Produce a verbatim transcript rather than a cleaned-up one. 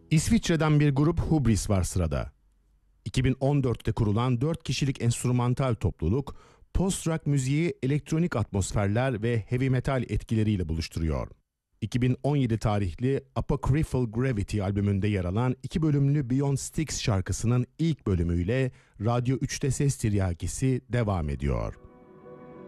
İsviçre'den bir grup Hubris var sırada. iki bin on dörtte kurulan dört kişilik enstrümantal topluluk, post-rock müziği elektronik atmosferler ve heavy metal etkileriyle buluşturuyor. iki bin on yedi tarihli Apocryphal Gravity albümünde yer alan iki bölümlü Beyond Styx şarkısının ilk bölümüyle Radyo üçte Ses Tiryakisi devam ediyor.